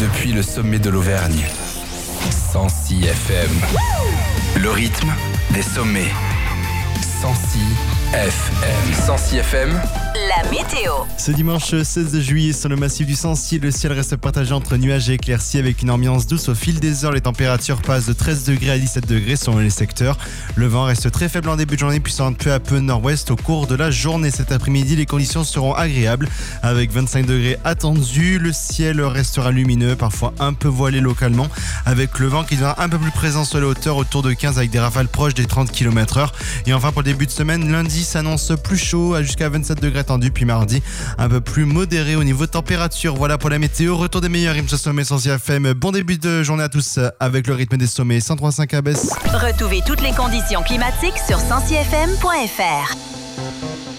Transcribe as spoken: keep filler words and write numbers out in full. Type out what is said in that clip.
depuis le sommet de l'Auvergne. cent six F M. Le rythme des sommets. cent six F M. cent six F M. La météo. Ce dimanche seize juillet, sur le massif du Sancy, le ciel reste partagé entre nuages et éclaircies avec une ambiance douce au fil des heures. Les températures passent de treize degrés à dix-sept degrés selon les secteurs. Le vent reste très faible en début de journée puis s'oriente peu à peu nord-ouest au cours de la journée. Cet après-midi, les conditions seront agréables avec vingt-cinq degrés attendus. Le ciel restera lumineux, parfois un peu voilé localement, avec le vent qui deviendra un peu plus présent sur les hauteurs autour de quinze avec des rafales proches des trente kilomètres heure. Et enfin, pour le début de semaine, lundi s'annonce plus chaud à jusqu'à vingt-sept degrés attendus, puis mardi un peu plus modéré au niveau de température. Voilà pour la météo. Retour des meilleurs rythmes ce sommet cent six F M. Bon début de journée à tous avec le rythme des sommets cent trois virgule cinq à Besse. Retrouvez toutes les conditions climatiques sur cent six F M point F R.